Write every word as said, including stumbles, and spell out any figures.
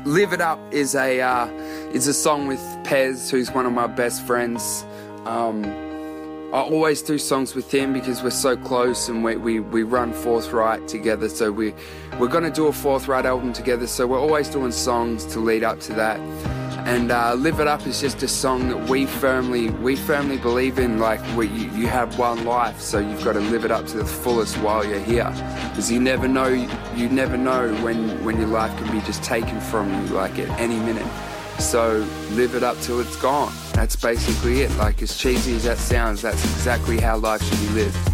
Live It Up is a uh, is a song with Pez, who's one of my best friends. Um, I always do songs with him because we're so close, and we, we, we run Forthright together, so we, we're going to do a Forthright album together, so we're always doing songs to lead up to that. And uh, Live It Up is just a song that we firmly we firmly believe in. Like, we, you, you have one life, so you've got to live it up to the fullest while you're here, because you never know you never know when, when your life can be just taken from you, like at any minute. So live it up till it's gone. That's basically it. Like, as cheesy as that sounds, that's exactly how life should be lived.